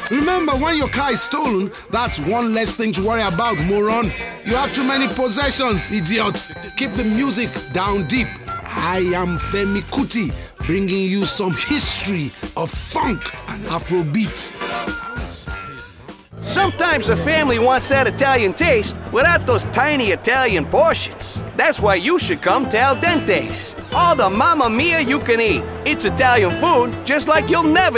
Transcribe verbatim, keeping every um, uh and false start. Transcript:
Remember, when your car is stolen, that's one less thing to worry about, moron. You have too many possessions, idiot. Keep the music down deep. I am Femi Kuti, bringing you some history of funk and Afrobeat. Sometimes a family wants that Italian taste without those tiny Italian portions. That's why you should come to Al Dente's. All the Mamma Mia you can eat. It's Italian food just like you'll never